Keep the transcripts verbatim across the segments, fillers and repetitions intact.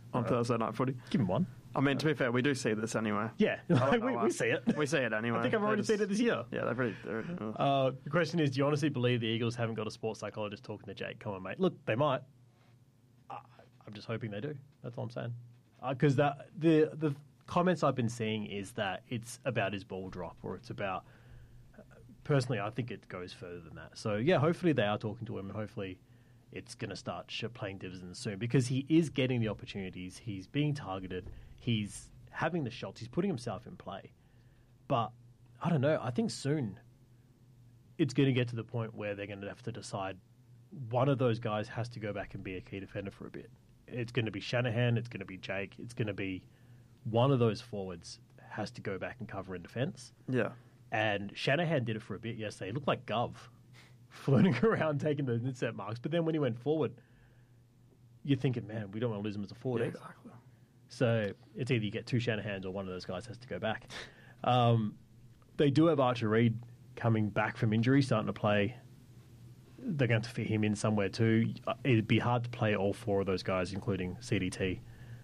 on Right. Thursday night footy. Give him one. I mean, to be fair, we do see this anyway. Yeah, I don't we, know, we uh, see it. We see it anyway. I think I've already They seen it this year. Yeah, they've really. They're, uh, Uh, the question is, do you honestly believe the Eagles haven't got a sports psychologist talking to Jake? Come on, mate. Look, they might. Uh, I'm just hoping they do. That's all I'm saying. Because that the the comments I've been seeing is that it's about his ball drop, or it's about. Personally, I think it goes further than that. So yeah, hopefully they are talking to him, and hopefully it's going to start sh- playing dividends soon, because he is getting the opportunities. He's being targeted. He's having the shots. He's putting himself in play. But I don't know. I think soon it's going to get to the point where they're going to have to decide one of those guys has to go back and be a key defender for a bit. It's going to be Shanahan. It's going to be Jake. It's going to be one of those forwards has to go back and cover in defence. yeah. And Shanahan did it for a bit yesterday. He looked like Gov, floating around taking the intercept marks. But then when he went forward, you're thinking, man, we don't want to lose him as a forward. Yeah, either. exactly. So it's either you get two Shanahans or one of those guys has to go back. Um, they do have Archer Reed coming back from injury, starting to play. They're going to fit him in somewhere too. It'd be hard to play all four of those guys, including C D T,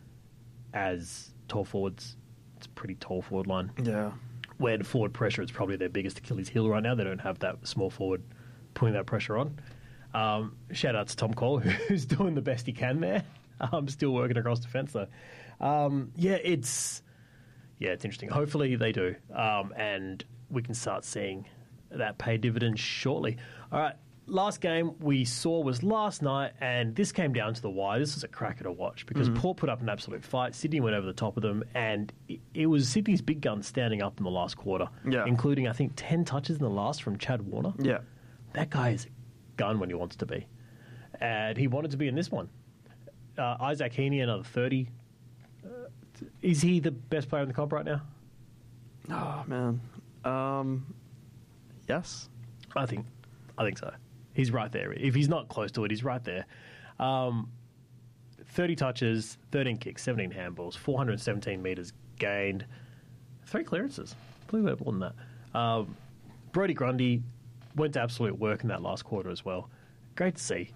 as tall forwards. It's a pretty tall forward line. Yeah. Where the forward pressure is probably their biggest Achilles heel right now. They don't have that small forward putting that pressure on. Um, shout out to Tom Cole, who's doing the best he can there. Um, still working across defence though. Um, yeah, it's yeah, it's interesting. Hopefully they do, um, and we can start seeing that pay dividends shortly. All right, last game we saw was last night, and this came down to the wire. This was a cracker to watch because Mm-hmm. Port put up an absolute fight. Sydney went over the top of them, and it, it was Sydney's big guns standing up in the last quarter, Yeah. including I think ten touches in the last from Chad Warner. Yeah. That guy is a gun when he wants to be, and he wanted to be in this one. Uh, Isaac Heaney, another thirty. Uh, is he the best player in the comp right now? Oh man. Um. Yes. I think, I think so. He's right there. If he's not close to it, he's right there. Um, thirty touches, thirteen kicks, seventeen handballs, four hundred seventeen metres gained, three clearances. I believe we had more than that. Um, Brody Grundy went to absolute work in that last quarter as well. Great to see.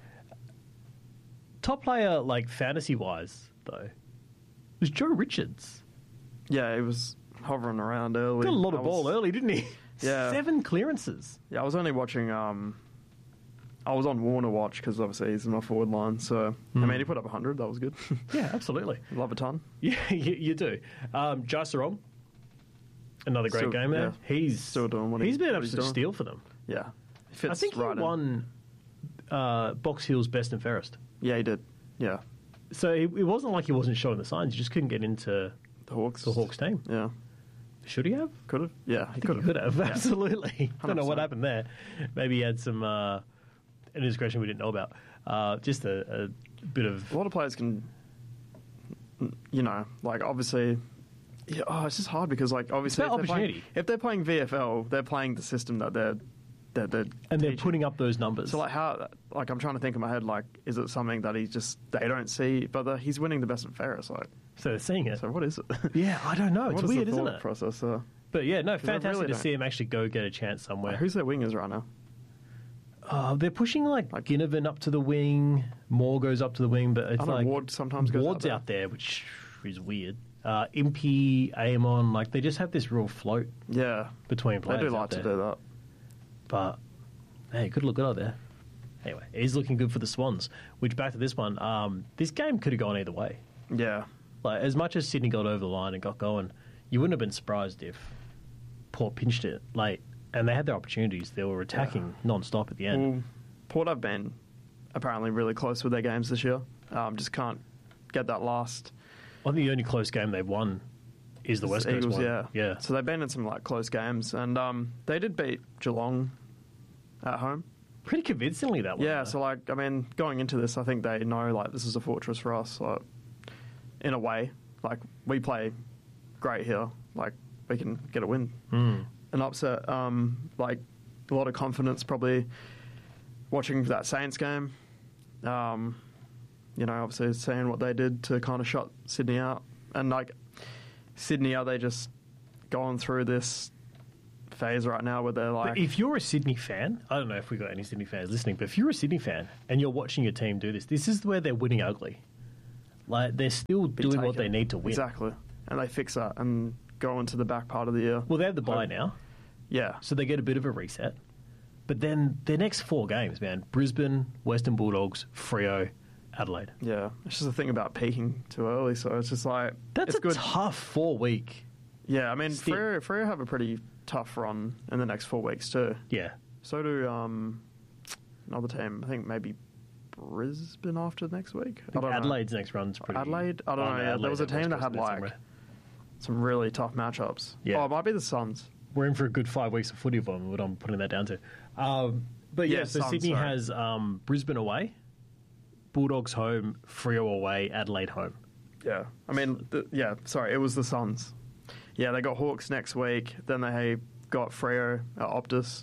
Top player, like fantasy-wise, though, was Joe Richards. Yeah, he was hovering around early. Got a lot of I ball was- early, didn't he? Yeah. Seven clearances. Yeah, I was only watching. Um, I was on Warner watch because obviously he's in my forward line. So I mean, he put up one hundred. That was good. Yeah, absolutely. Love a ton. Yeah, you, you do. Um, Jai Sarong, another great Still- game there. yeah. He's Still doing what he- he's been an what he's absolute doing. steal for them. Yeah, he fits I think right he in. won uh, Box Hill's best and fairest. Yeah, he did. Yeah, So it, it wasn't like he wasn't showing the signs. He just couldn't get into the Hawks. the Hawks team. Yeah, Should he have? could have. Yeah, he I think could he have. could have. Yeah. Absolutely. Don't know what one hundred percent. happened there. Maybe he had some uh, indiscretion we didn't know about. Uh, just a, a bit of A lot of players can, you know, like obviously. Yeah, oh, it's just hard because like obviously about if they're, playing, opportunity. if they're playing V F L, they're playing the system that they're that they're and they're teaching. putting up those numbers. So like how like I'm trying to think in my head like is it something that he just they don't see but the, he's winning the best and fairest like so they're seeing it. so what is it? Yeah, I don't know. It's What is weird, the isn't thought it? process? Uh, But yeah, no, I fantastic really to don't- see him actually go get a chance somewhere. who's their wingers right now? Uh, they're pushing like, Like- Ginnivan up to the wing. Moore goes up to the wing, but it's I know like Ward sometimes goes Ward's out out there, which is weird. Uh, Impey, Amon, like they just have this real float Yeah, between they players. do out like to there. do that. But hey, it could look good out there. Anyway, he's looking good for the Swans. Which back to this one, um, this game could have gone either way. Yeah, Like as much as Sydney got over the line and got going, you wouldn't have been surprised if Port pinched it late, and they had their opportunities. They were attacking non-stop at the end. well, Port have been apparently really close with their games this year. Um, just can't get that last. I think the only close game they've won is the West Coast Eagles, one. yeah, yeah. So they've been in some like close games, and um, they did beat Geelong at home. Pretty convincingly that one. Yeah, though. so like I mean, going into this, I think they know like this is a fortress for us. Like, in a way, like we play great here. Like we can get a win, Mm. an upset. Um, like a lot of confidence probably watching that Saints game. Um, you know, obviously seeing what they did to kind of shut Sydney out, and like Sydney, are they just going through this phase right now where they're like, But if you're a Sydney fan, I don't know if we've got any Sydney fans listening, but if you're a Sydney fan and you're watching your team do this, this is where they're winning ugly. Like they're still be doing what taken. they need to win. Exactly. And they fix that and go into the back part of the year. Well, they have the bye Hope- now, Yeah. so they get a bit of a reset. But then their next four games, man: Brisbane, Western Bulldogs, Freo, Adelaide. Yeah. It's just the thing about peaking too early. So it's just like, That's it's a good. tough four week. Yeah. I mean, Stick. Freo, Freo have a pretty tough run in the next four weeks too. Yeah, So do um, another team. I think maybe Brisbane after next week. I think don't know. Adelaide's next run's pretty. Adelaide? I don't Oh, know. no, Yeah, there was a Adelaide's team that West had Coast like somewhere. some really tough matchups. Yeah. Oh, it might be the Suns. We're in for a good five weeks of footy of them, what I'm putting that down to. Um, but yeah, Yeah, so Suns, Sydney sorry. has um, Brisbane away, Bulldogs home, Freo away, Adelaide home. Yeah. I mean, the, yeah, sorry, it was the Suns. Yeah, they got Hawks next week. Then they got Freo at Optus.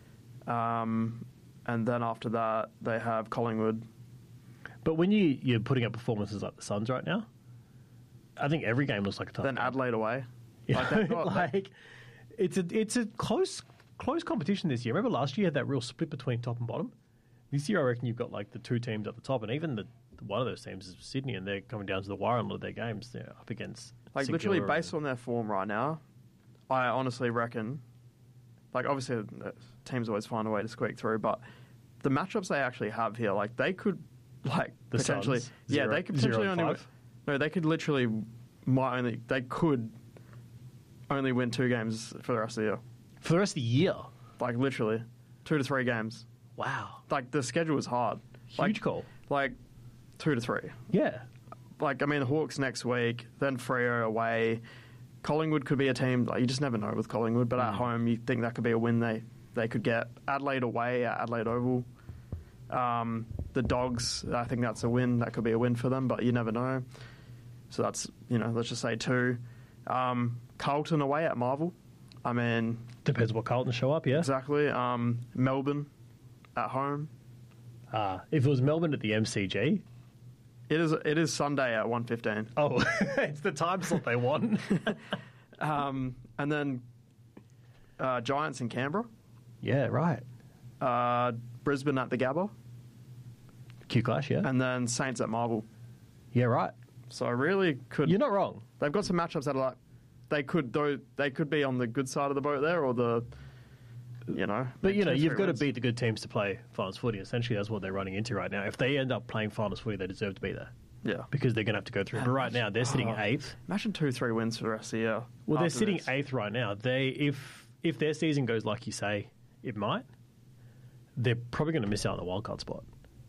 Um, and then after that, they have Collingwood. But when you, you're putting up performances like the Suns right now, I think every game looks like a tough Then game. Adelaide away. You Like, know, they've got- like, it's a it's a close close competition this year. Remember last year you had that real split between top and bottom. This year I reckon you've got like the two teams at the top, and even the one of those teams is Sydney, and they're coming down to the wire in a lot of their games. They're up against Like, St literally, Kilda based and- on their form right now, I honestly reckon, like, obviously, uh, teams always find a way to squeak through, but the matchups they actually have here, like, they could, like, The potentially, Suns? yeah, Zero- they could zero potentially and only, five? no, they could literally, might only, they could only win two games for the rest of the year. for the rest of the year. Like, literally, two to three games. Wow, Like, the schedule is hard. huge like, call. Like, two to three. Yeah, Like, I mean, the Hawks next week, then Freo away. Collingwood could be a team, like, you just never know with Collingwood, but at home, you think that could be a win they, they could get. Adelaide away at Adelaide Oval. Um, the Dogs, I think that's a win. That could be a win for them, but you never know. So that's, you know, let's just say two. Um, Carlton away at Marvel. I mean, depends what Carlton show up. Yeah, exactly. Um, Melbourne at home. uh, if it was Melbourne at the M C G, It is it is Sunday at one fifteen. oh, it's the time slot they want. Um, and then uh, Giants in Canberra. Yeah, right. Uh, Brisbane at the Gabba. Q Clash, yeah, And then Saints at Marvel. yeah, right. So I really could. You're not wrong. They've got some matchups that are like they could though they could be on the good side of the boat there or the, you know. But you know, two, you've three got to wins. beat the good teams to play finals footy. Essentially, that's what they're running into right now. If they end up playing finals footy, they deserve to be there Yeah. because they're going to have to go through. But right now, they're sitting Oh. eighth. Imagine two three wins for the rest of the year. Well, they're after sitting this. eighth right now. They if if their season goes like you say it might, they're probably going to miss out on the wildcard spot,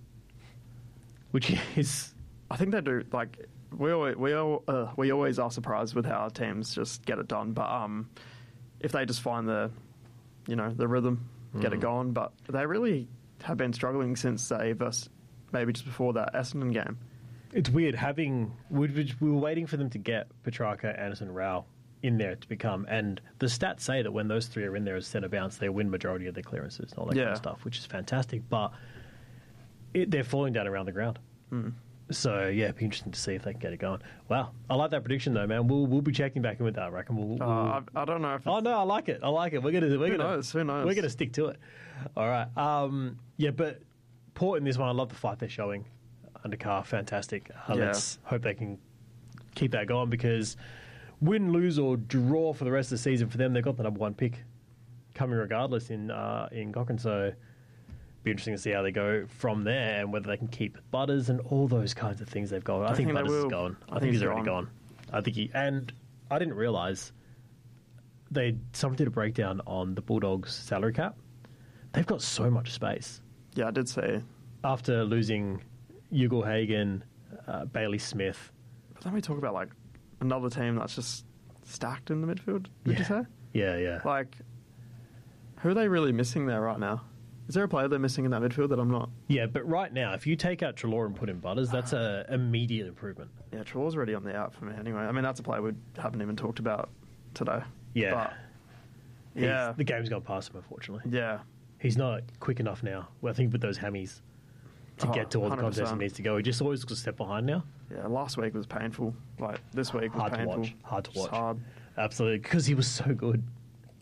which is I think they do. Like we always, we all, uh, we always are surprised with how teams just get it done. But um, if they just find the, you know, the rhythm, get Mm. it going. But they really have been struggling since they versus maybe just before that Essendon game. it's weird having we we were waiting for them to get Petrarca, Anderson, Rao in there to become, and the stats say that when those three are in there as centre bounce, they win majority of their clearances and all that kind Yeah. of stuff, which is fantastic. But it, they're falling down around the ground. Mm. So yeah, it'd be interesting to see if they can get it going. Wow, I like that prediction though, man. We'll we'll be checking back in with that, I reckon. We'll, we'll, Uh, I, I don't know if. oh no, I like it. I like it. We're gonna we're Who gonna knows? Who knows? we're gonna stick to it. All right. Um, yeah, but Port in this one, I love the fight they're showing. Undercar, fantastic. Uh, Yeah. Let's hope they can keep that going because win, lose, or draw for the rest of the season for them, they've got the number one pick coming regardless in uh, in Cochrane. So be interesting to see how they go from there and whether they can keep Butters and all those kinds of things they've got. I, I think, think they Butters is will. going. I, I think, think he's he's already gone. gone. I think he and I didn't realise they someone did a breakdown on the Bulldogs salary cap. They've got so much space Yeah, I did say. after losing Hugo Hagen, uh, Bailey Smith. But then we talk about like another team that's just stacked in the midfield. Did Yeah. you say? Yeah, yeah. Like, who are they really missing there right now? Is there a player they're missing in that midfield that I'm not? Yeah, but right now, if you take out Trelaw and put in Butters, that's a immediate improvement. Yeah, Trelaw's already on the out for me anyway. I mean, that's a player we haven't even talked about today. Yeah. But, He's- yeah. The game's gone past him, unfortunately. Yeah. He's not quick enough now. Well, I think with those hammies to Oh, get to all the one hundred contests he percent. needs to go. He just always looks a step behind now. Yeah, last week was painful. Like, this week was Hard to painful. watch. Hard to Just watch. hard. Absolutely, because he was so good.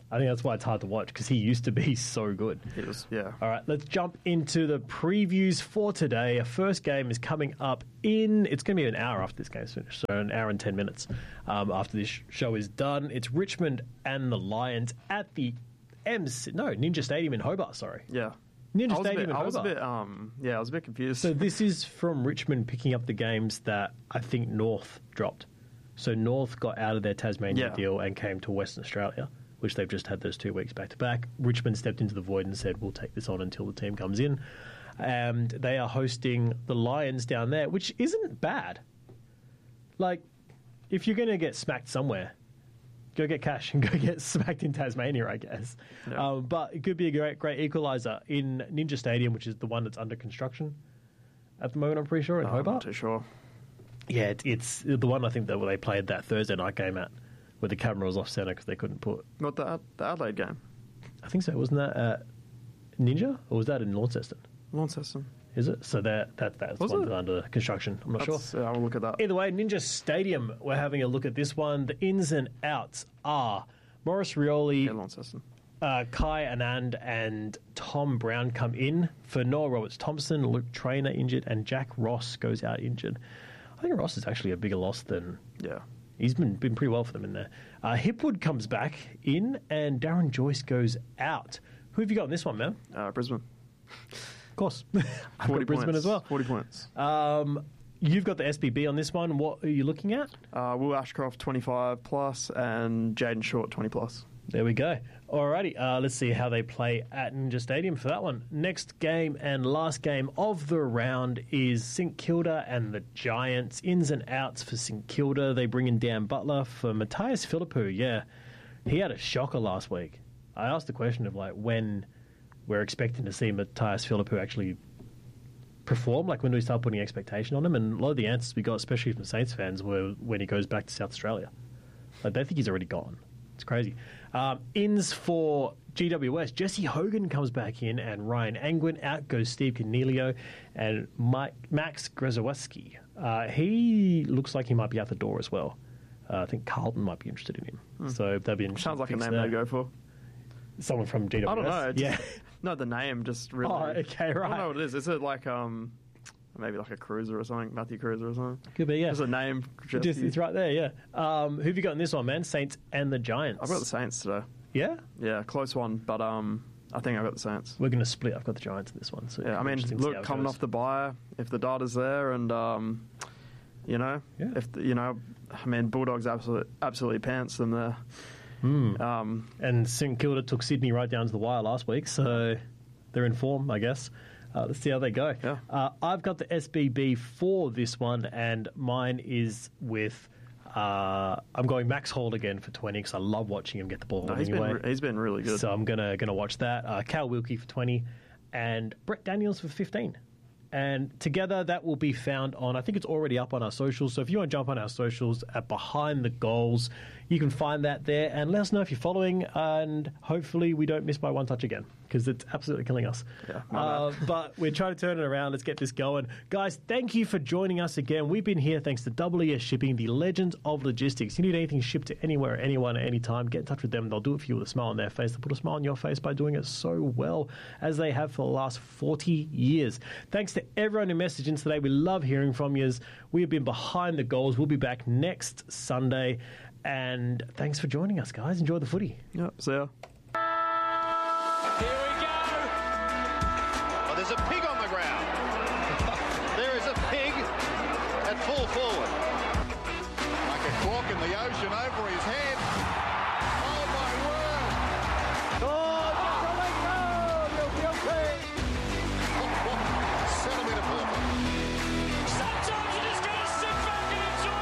I think that's why it's hard to watch, because he used to be so good. It was, yeah. All right, let's jump into the previews for today. Our first game is coming up in, it's going to be an hour after this game's finished, so an hour and ten minutes um, after this show is done. It's Richmond and the Lions at the M C, no, Ninja Stadium in Hobart, sorry. Yeah. Ninja I was Stadium a bit, in I was a Hobart. bit, um, yeah, I was a bit confused. So this is from Richmond picking up the games that I think North dropped. So North got out of their Tasmania Yeah. deal and came to Western Australia, which they've just had those two weeks back to back. Richmond stepped into the void and said, we'll take this on until the team comes in. And they are hosting the Lions down there, which isn't bad. Like, if you're going to get smacked somewhere, go get cash and go get smacked in Tasmania, I guess. Yeah. Um, but it could be a great, great equaliser in Ninja Stadium, which is the one that's under construction at the moment, I'm pretty sure, in Oh, I'm not Hobart. too sure. Yeah, it, it's the one I think that they played that Thursday night game at, where the camera was off centre because they couldn't put. What, the, Ad- the Adelaide game? I think so. Wasn't that at Ninja, or was that in Launceston? Launceston. Is it? So that that that's Was one it? under construction. I'm not sure. That's- Yeah, I'll look at that. Either way, Ninja Stadium. We're having a look at this one. The ins and outs are Maurice Rioli, Yeah, Launceston. uh, Kai Anand, and Tom Brown come in for Noah Roberts Thompson. Luke Traynor injured, and Jack Ross goes out injured. I think Ross is actually a bigger loss than Yeah. he's been been pretty well for them in there. Uh, Hipwood comes back in, and Darren Joyce goes out. Who have you got in this one, man? Uh, Brisbane. Of course, I've forty got Brisbane points. as well. forty points. Um, you've got the S B B on this one. What are you looking at? Uh, Will Ashcroft, twenty-five plus, and Jaden Short, twenty plus. There we go. Alrighty, uh, let's see how they play at Ninja Stadium for that one. Next game and last game of the round is St Kilda and the Giants. Ins and outs for St Kilda. They bring in Dan Butler for Matthias Philippou. Yeah, he had a shocker last week. I asked the question of like when we're expecting to see Matthias Philippou actually perform. Like when do we start putting expectation on him? And a lot of the answers we got, especially from Saints fans, were when he goes back to South Australia. Like they think he's already gone. It's crazy. Um, ins for G W S. Jesse Hogan comes back in, and Ryan Angwin. Out goes Steve Cornelio and Mike, Max Grzewaski. Uh, he looks like he might be out the door as well. Uh, I think Carlton might be interested in him. Hmm. So that'd be an Sounds like a fix name there. they'd go for. Someone from G W S. I don't know. Just, Yeah. No, the name just really. Oh, okay, I right. don't know what it is. Is it like um, maybe like a Cruiser or something? Matthew Cruiser or something? Could be, yeah. There's a name. Just, Jesse. it's right there, yeah. Um, who have you got in this one, man? Saints and the Giants. I've got the Saints today. Yeah? Yeah, close one, but um, I think I've got the Saints. We're going to split. I've got the Giants in this one. So Yeah, I mean, interesting to see how look, it coming goes. off the bye, if the data's there, and um, you know, Yeah. if the, you know, I mean, Bulldogs absolutely absolutely pants them there. Hmm. Um, And St Kilda took Sydney right down to the wire last week, so they're in form, I guess. Uh, let's see how they go. Yeah. Uh, I've got the S B B for this one, and mine is with. Uh, I'm going Max Hall again for twenty because I love watching him get the ball no, he's anyway. been re- he's been really good. So I'm gonna gonna watch that. Uh, Cal Wilkie for twenty, and Brett Daniels for fifteen. And together that will be found on. I think it's already up on our socials. So if you want to jump on our socials at Behind the Goals, you can find that there. And let us know if you're following. And hopefully we don't miss by one touch again because it's absolutely killing us. Yeah, my uh, bad. but we're trying to turn it around. Let's get this going, guys. Thank you for joining us again. We've been here thanks to W E S Shipping, the legends of logistics. You need anything shipped to anywhere, anyone, at any time, get in touch with them. They'll do it for you with a smile on their face. They'll put a smile on your face by doing it so well as they have for the last forty years. Thanks to everyone who messaged in today. We love hearing from you. We have been Behind the Goals. We'll be back next Sunday. And thanks for joining us, guys. Enjoy the footy. Yep, see ya. Here we go. Oh, there's a pig on the ground. There is a pig at full forward. Like a cork in the ocean over his head. Oh, my word. Oh, centimetre perfect. Sometimes you just gotta sit back and enjoy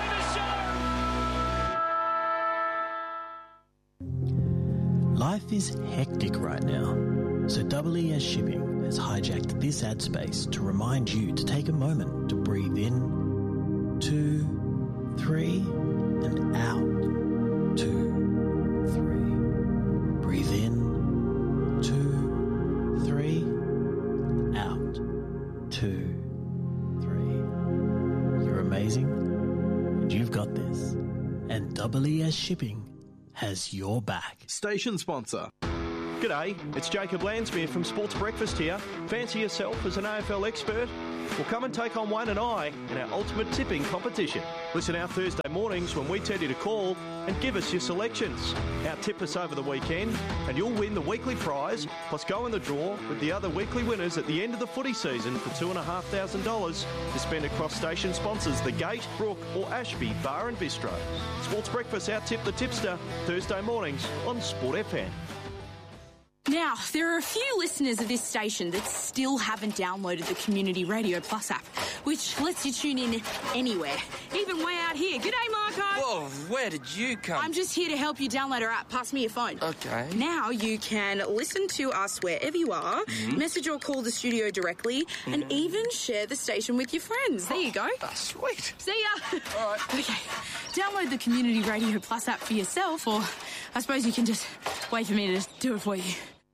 the show. Life is hectic right now, so W E S Shipping has hijacked this ad space to remind you to take a moment to breathe in, two, three, and out, two, three. Breathe in, two, three, out, two, three. You're amazing, and you've got this. And W E S Shipping has your back. Station sponsor. G'day, it's Jacob Lansmere from Sports Breakfast here. Fancy yourself as an A F L expert? Well, come and take on Wayne and I in our ultimate tipping competition. Listen our Thursday mornings when we tell you to call and give us your selections. Out-tip us over the weekend and you'll win the weekly prize, plus go in the draw with the other weekly winners at the end of the footy season for two thousand five hundred dollars to spend across station sponsors The Gate, Brook or Ashby Bar and Bistro. Sports Breakfast Out-tip the tipster, Thursday mornings on Sport F M. Now, there are a few listeners of this station that still haven't downloaded the Community Radio Plus app, which lets you tune in anywhere, even way out here. G'day, Marco. Whoa, where did you come? I'm just here to help you download our app. Pass me your phone. Okay. Now you can listen to us wherever you are, mm-hmm. message or call the studio directly, mm-hmm. and even share the station with your friends. There you go. Oh, sweet. See ya. All right. Okay. Download the Community Radio Plus app for yourself, or I suppose you can just wait for me to do it for you.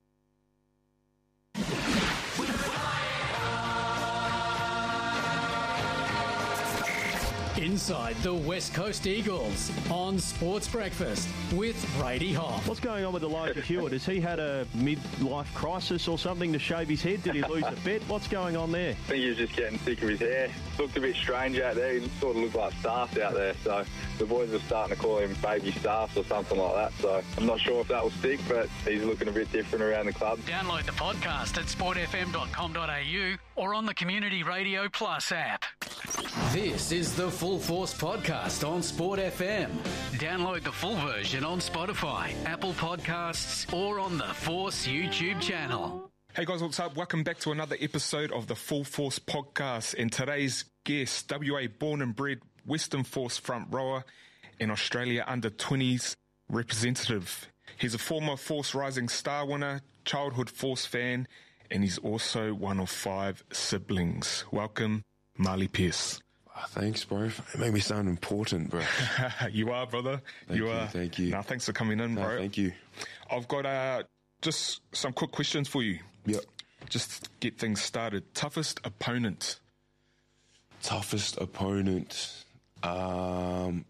Inside the West Coast Eagles on Sports Breakfast with Brady Hoff. What's going on with Elijah Hewitt? Has he had a mid-life crisis or something to shave his head? Did he lose a bet? What's going on there? I think he was just getting sick of his hair. Looked a bit strange out there. He sort of looked like Staffs out there. So the boys were starting to call him Baby Staffs or something like that. So I'm not sure if that will stick, but he's looking a bit different around the club. Download the podcast at sport f m dot com dot a u or on the Community Radio Plus app. This is the Full Force Podcast on Sport F M. Download the full version on Spotify, Apple Podcasts, or on the Force YouTube channel. Hey guys, what's up? Welcome back to another episode of the Full Force Podcast. And today's guest, W A born and bred Western Force front rower and Australia under twenties representative. He's a former Force Rising Star winner, childhood Force fan, and he's also one of five siblings. Welcome, Marley Pearce. Oh, thanks, bro. It made me sound important, bro. You are, brother. Thank you, you are. Thank you. Now, thanks for coming in, no, bro. Thank you. I've got uh, just some quick questions for you. Yep. Just to get things started. Toughest opponent? Toughest opponent? Um,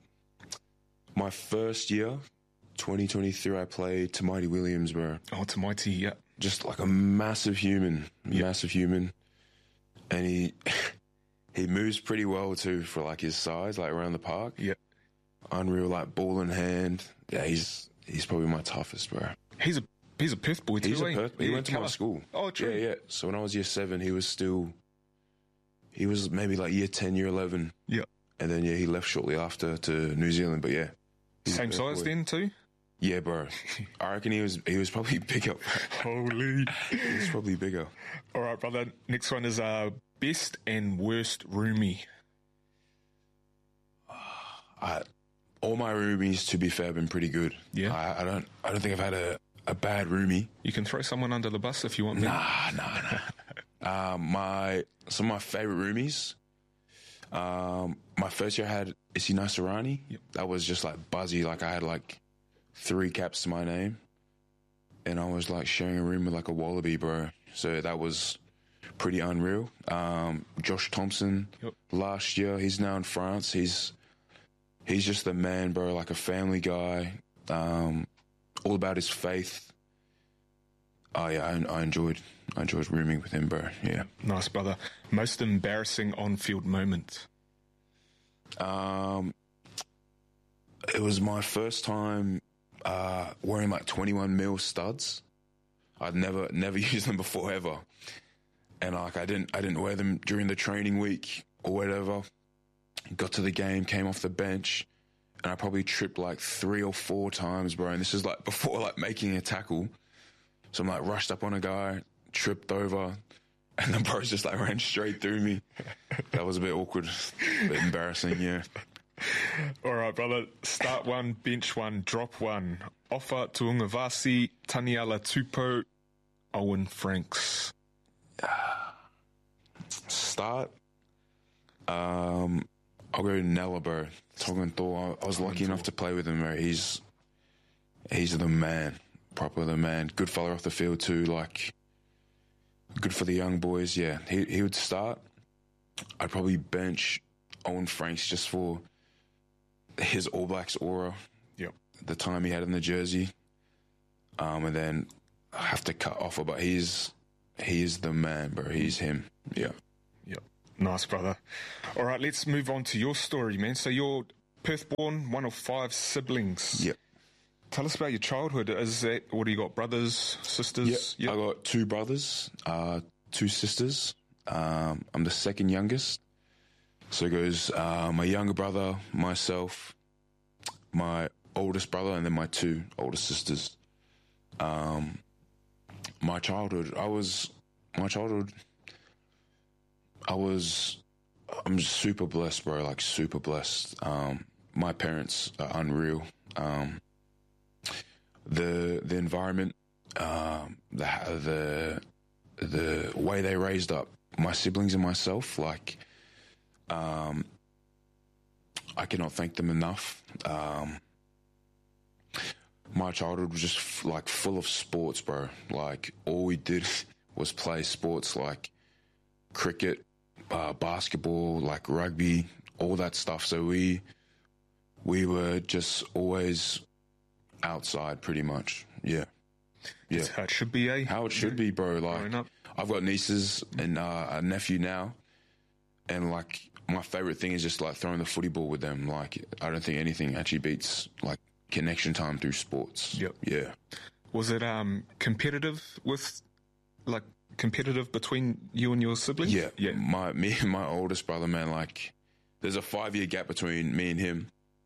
my first year, twenty twenty-three, I played Tamighty Williams, bro. Oh, Tamighty, yeah. Just like a massive human. Yep. Massive human. And he... He moves pretty well too for like his size, like around the park. Yeah. Unreal, like ball in hand. Yeah, he's he's probably my toughest, bro. He's a he's a Perth boy too. He's a eh? Perth. He yeah, went to colour. my school. Oh, true. Yeah, yeah. So when I was year seven, he was still. He was maybe like year ten, year eleven. Yeah. And then yeah, he left shortly after to New Zealand. But yeah. Same size boy. Then too. Yeah, bro. I reckon he was he was probably bigger. Holy. He was probably bigger. All right, brother. Next one is uh. Best and worst roomie? I, all my roomies, to be fair, have been pretty good. Yeah. I, I don't. I don't think I've had a, a bad roomie. You can throw someone under the bus if you want. Nah, nah, nah. um, my some of my favorite roomies. Um, my first year I had Issy Nasarani. Yep. That was just like buzzy. Like I had like three caps to my name, and I was like sharing a room with like a wallaby, bro. So that was pretty unreal. Um, Josh Thompson, yep. last year, he's now in France. He's he's just the man, bro, like a family guy, um, all about his faith. Oh, yeah, I, I enjoyed I enjoyed rooming with him, bro, yeah. Nice, brother. Most embarrassing on-field moment? Um, it was my first time uh, wearing like twenty-one mil studs. I'd never never used them before, ever. And like I didn't, I didn't wear them during the training week or whatever. Got to the game, came off the bench, and I probably tripped like three or four times, bro. And this is like before like making a tackle. So I'm like rushed up on a guy, tripped over, and the bro's just like ran straight through me. That was a bit awkward, a bit embarrassing, yeah. All right, brother. Start one, bench one, drop one. Offer Tuungavasi, Taniela Tupou, Owen Franks. Start. Um, I'll go Nella, bro. Tongan Thor. I was lucky enough to play with him, bro. He's he's the man, proper the man. Good fella off the field too. Like good for the young boys. Yeah, he he would start. I'd probably bench Owen Franks just for his All Blacks aura. Yep. the time he had in the jersey, um, and then I have to cut off. But he's he's the man, bro. He's him. Yeah. Yep. Nice, brother. All right, let's move on to your story, man. So you're Perth-born, one of five siblings. Yep. Tell us about your childhood. Is that, what do you got, brothers, sisters? Yep. I got two brothers, uh, two sisters. Um, I'm the second youngest. So it goes uh, my younger brother, myself, my oldest brother, and then my two older sisters. Um, my childhood, I was, my childhood, I was, I'm just super blessed, bro, like super blessed. Um, my parents are unreal. Um, the the environment, um, the the the way they raised up my siblings and myself, like, um, I cannot thank them enough. Um, my childhood was just f- like full of sports, bro. Like all we did was play sports, like cricket, uh, basketball, like rugby, all that stuff. So we we were just always outside, pretty much. Yeah, yeah. That's how it should be, eh? How it should be, bro. Like I've got nieces and uh, a nephew now, and like my favorite thing is just like throwing the footy ball with them. Like I don't think anything actually beats like connection time through sports. Yep. Yeah. Was it um competitive with, like competitive between you and your siblings? Yeah. Yeah. My me and my oldest brother, man. Like there's a five year gap between me and him.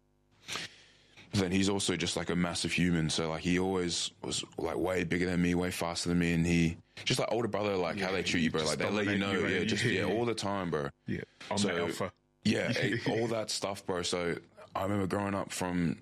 Then he's also just like a massive human. So like he always was like way bigger than me, way faster than me, and he just like older brother, like yeah, how they treat you, bro. Like they let you know, you, yeah, just yeah, yeah, all the time, bro. Yeah, I'm so, the alpha. Yeah, all that stuff, bro. So I remember growing up from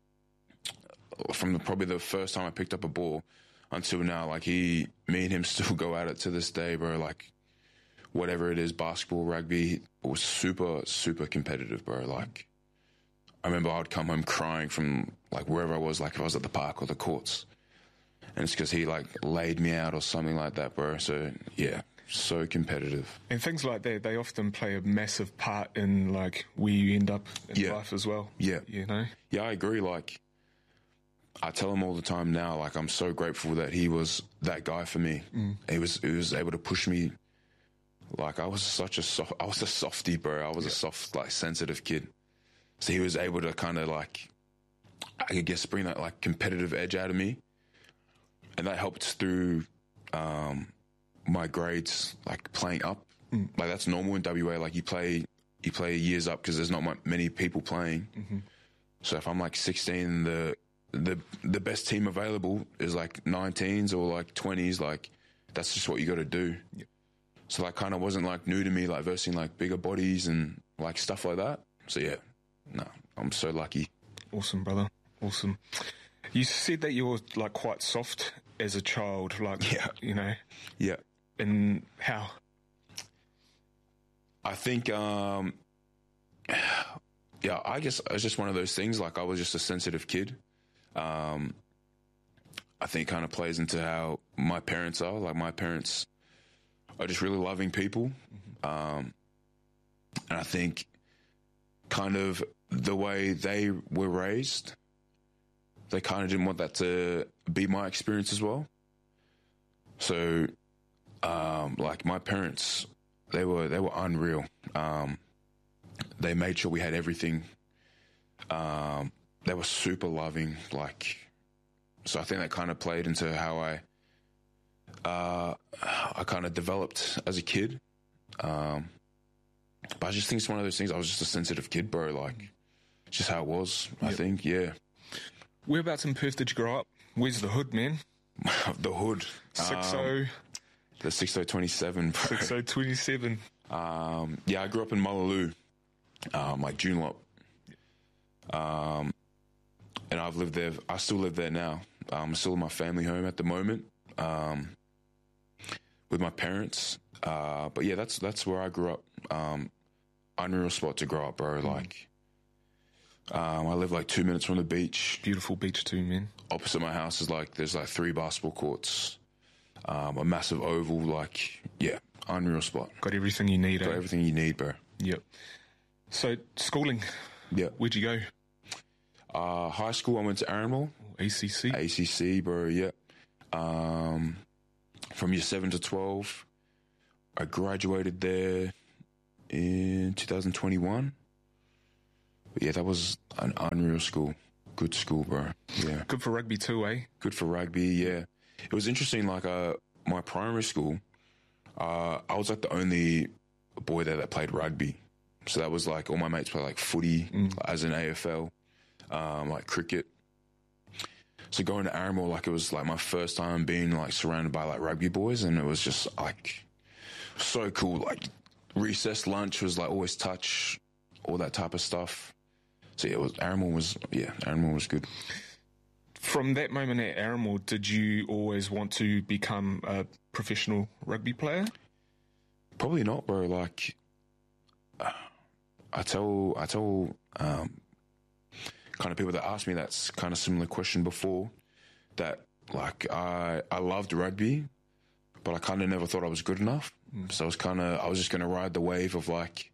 from the, probably the first time I picked up a ball until now. Like he, me and him still go at it to this day, bro. Like whatever it is, basketball, rugby, it was super, super competitive, bro. Like. I remember I'd come home crying from like wherever I was, like if I was at the park or the courts, and it's because he like laid me out or something like that, bro. So yeah, so competitive. And things like that, they often play a massive part in like where you end up in yeah. life as well. Yeah, you know. Yeah, I agree. Like I tell him all the time now, like I'm so grateful that he was that guy for me. Mm. He was he was able to push me. Like I was such a soft, I was a softie, bro. I was yeah. a soft, like sensitive kid. So he was able to kind of like, I guess, bring that like competitive edge out of me. And that helped through um, my grades, like playing up. Mm. Like that's normal in W A. Like you play, you play years up because there's not many people playing. Mm-hmm. So if I'm like sixteen, the the the best team available is like nineteens or like twenties. Like that's just what you got to do. Yep. So that kind of wasn't like new to me, like versing like bigger bodies and like stuff like that. So yeah. No, I'm so lucky. Awesome, brother. Awesome. You said that you were like quite soft as a child, like, yeah. you know. Yeah. And how? I think, um, yeah, I guess it was just one of those things. Like I was just a sensitive kid. Um, I think it kind of plays into how my parents are. Like my parents are just really loving people. Mm-hmm. Um, and I think kind of the way they were raised, they kind of didn't want that to be my experience as well. So, um, like my parents, they were they were unreal. Um, they made sure we had everything. Um, they were super loving. Like, so I think that kind of played into how I uh, I kind of developed as a kid. Um, but I just think it's one of those things. I was just a sensitive kid, bro. Like, it's just how it was, I yep. think, yeah. Whereabouts in Perth did you grow up? Where's the hood, man? The hood. six oh. Um, the six oh twenty-seven, bro. six oh twenty-seven. Um, yeah, I grew up in Mullaloo, um, like Joondalup. Um, and I've lived there. I still live there now. I'm still in my family home at the moment, um, with my parents. Uh, but yeah, that's that's where I grew up. Um, unreal spot to grow up, bro. Like, um, I live like two minutes from the beach. Beautiful beach too, man. Opposite my house is like there's like three basketball courts, um, a massive oval. Like, yeah, unreal spot. Got everything you need. Got eh? everything you need, bro. Yep. So schooling. Yeah. Where'd you go? Uh, high school, I went to Arundel. A C C? A C C, bro, yeah. Um, from year seven to twelve, I graduated there in two thousand twenty-one. But yeah, that was an unreal school. Good school, bro. Yeah. Good for rugby too, eh? Good for rugby, yeah. It was interesting, like, uh, my primary school, uh, I was, like, the only boy there that played rugby. So that was, like, all my mates played, like, footy, mm. as in A F L, um, like, cricket. So going to Arundel, like, it was, like, my first time being, like, surrounded by, like, rugby boys, and it was just, like, so cool. Like, recess lunch was, like, always touch, all that type of stuff. So, yeah, it was, Arundel was, yeah, Arundel was good. From that moment at Arundel, did you always want to become a professional rugby player? Probably not, bro. Like, uh, I tell, I tell, um, kind of people that ask me that kind of similar question before, that, like, I, I loved rugby, but I kind of never thought I was good enough. Mm. So I was kind of, I was just going to ride the wave of, like,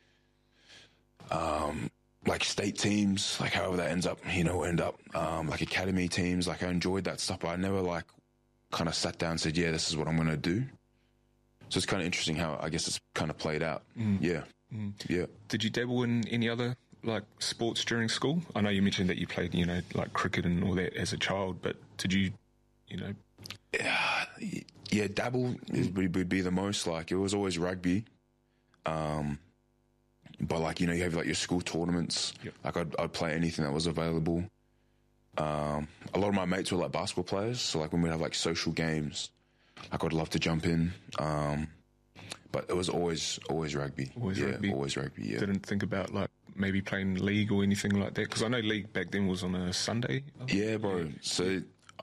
um, like state teams, like however that ends up, you know, end up, um, like academy teams. Like I enjoyed that stuff, but I never like kind of sat down and said, yeah, this is what I'm going to do. So it's kind of interesting how I guess it's kind of played out. Mm. Yeah. Mm. Yeah. Did you dabble in any other like sports during school? I know you mentioned that you played, you know, like cricket and all that as a child, but did you, you know? Yeah, yeah dabble is, would, would be the most. Like it was always rugby. Um, But, like, you know, you have, like, your school tournaments. Yep. Like, I'd, I'd play anything that was available. Um, a lot of my mates were, like, basketball players. So, like, when we'd have, like, social games, like, I'd love to jump in. Um, but it was always, always rugby. Always yeah, rugby. Always rugby, yeah. Didn't think about, like, maybe playing league or anything like that? Because I know league back then was on a Sunday. Yeah, bro. Yeah. So,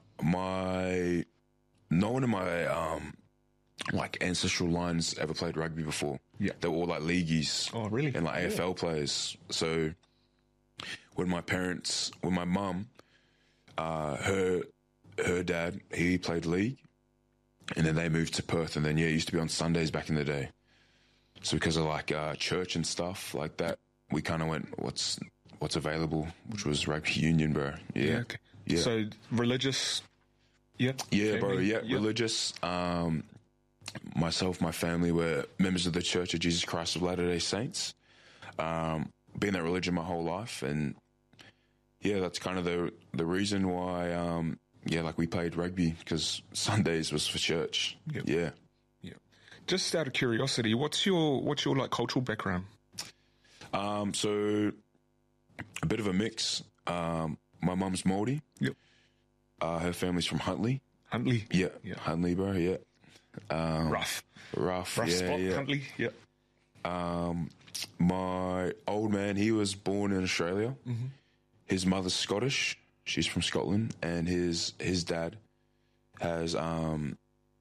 my... No one in my... Um, like ancestral lines ever played rugby before. Yeah. They were all like leagueies. Oh, really? And like yeah. A F L players. So when my parents, when my mum, uh, her, her dad, he played league and then they moved to Perth and then, yeah, it used to be on Sundays back in the day. So because of like, uh, church and stuff like that, we kind of went, what's, what's available, which was rugby union, bro. Yeah. Yeah. Okay. Yeah. So religious. Yeah. Yeah, family. bro. Yeah. Yep. Religious. Um, Myself, my family were members of the Church of Jesus Christ of Latter-day Saints. Um, been that religion my whole life, and yeah, that's kind of the the reason why. Um, yeah, like we played rugby because Sundays was for church. Yep. Yeah, yeah. Just out of curiosity, what's your what's your like cultural background? Um, so a bit of a mix. Um, my mum's Māori. Yep. Uh, her family's from Huntly. Huntly. Yeah, yeah. Huntly, bro. Yeah. Um, rough, rough, rough yeah, spot, yeah. Huntly, yeah. Um, my old man, he was born in Australia. Mm-hmm. His mother's Scottish; she's from Scotland, and his his dad has um,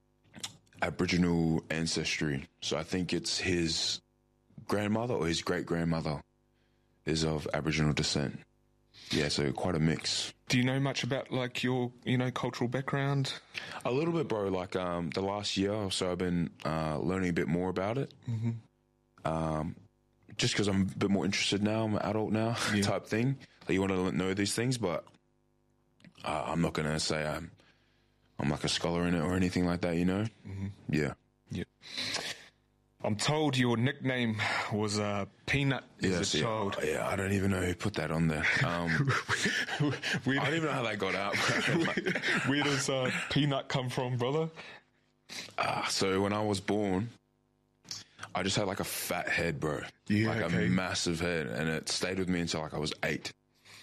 Aboriginal ancestry. So I think it's his grandmother or his great grandmother is of Aboriginal descent. Yeah, so quite a mix. Do you know much about, like, your, you know, cultural background? A little bit, bro. Like, um, the last year or so I've been uh, learning a bit more about it. Mm-hmm. Um, just because I'm a bit more interested now. I'm an adult now yeah. type thing. Like, you want to know these things, but uh, I'm not going to say I'm, I'm like a scholar in it or anything like that, you know? Mm-hmm. Yeah. Yeah. I'm told your nickname was uh, Peanut as yes, a yeah. child. Oh, yeah, I don't even know who put that on there. Um, I don't even know how that got out. Where does uh, Peanut come from, brother? Uh, so when I was born, I just had like a fat head, bro. Yeah, like okay. a massive head, and it stayed with me until like I was eight.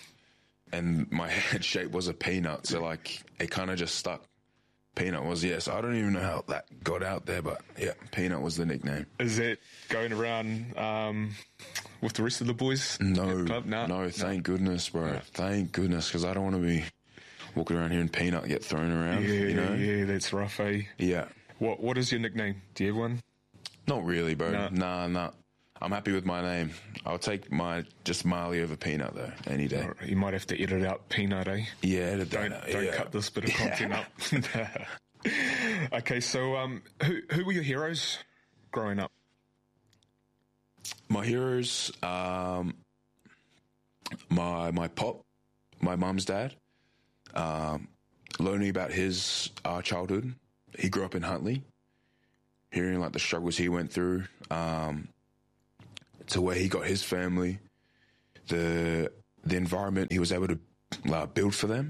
And my head shape was a peanut, so like it kind of just stuck. Peanut was, yes. Yeah, so I don't even know how that got out there, but yeah, Peanut was the nickname. Is it going around um, with the rest of the boys? No, no, no, thank no. goodness, bro. No. Thank goodness, because I don't want to be walking around here and Peanut get thrown around. Yeah, you know? yeah, that's rough, eh? Yeah. What What is your nickname? Do you have one? Not really, bro. Nah, nah. nah. I'm happy with my name. I'll take my just Marley over Peanut though, any day. You might have to edit out Peanut, eh? Yeah, edit don't, that. Don't yeah. cut this bit of content up. Okay, so um, who who were your heroes growing up? My heroes, um, my my pop, my mum's dad, um, learning about his uh, childhood. He grew up in Huntly, hearing like the struggles he went through, um, to where he got his family, the the environment he was able to uh, build for them,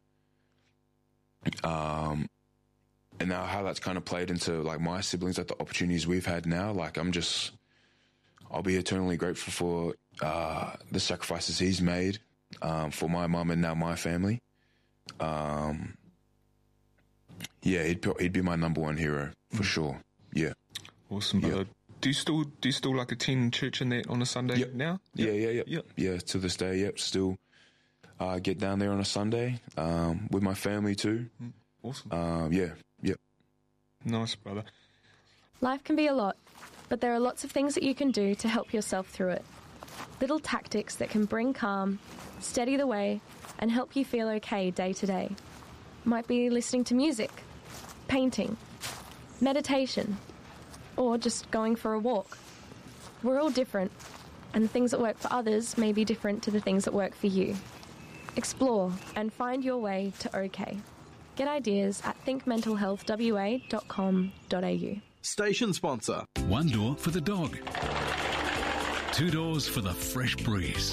um, and now how that's kind of played into like my siblings, like the opportunities we've had now. Like I'm just, I'll be eternally grateful for uh, the sacrifices he's made um, for my mum and now my family. Um, yeah, he'd he'd be my number one hero for mm. sure. Yeah, awesome, brother. Yeah. Do you still do you still like attend church in that on a Sunday yep. now? Yep. Yeah, yeah, yeah, yep. yeah. To this day, yep. Still uh, get down there on a Sunday um, with my family too. Mm. Awesome. Um, yeah, yep. Nice, brother. Life can be a lot, but there are lots of things that you can do to help yourself through it. Little tactics that can bring calm, steady the way, and help you feel okay day to day. Might be listening to music, painting, meditation, or just going for a walk. We're all different, and the things that work for others may be different to the things that work for you. Explore and find your way to OK. Get ideas at think mental health w a dot com dot a u. Station sponsor. One door for the dog. Two doors for the fresh breeze.